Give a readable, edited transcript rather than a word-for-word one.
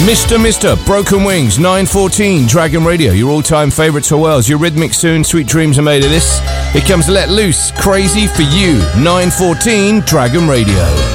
Mr. Broken Wings, 9:14, Dragon Radio, your all-time favourites for Wales. Your rhythmic soon, sweet dreams are made of this. Here comes Let Loose, Crazy for You, 9:14, Dragon Radio.